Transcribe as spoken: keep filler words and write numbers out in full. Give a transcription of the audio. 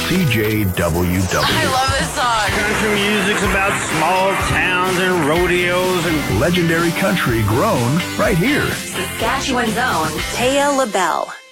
C J W W. I love this song. Country music's about small towns and rodeos and legendary country grown right here. Saskatchewan's own Taya LaBelle.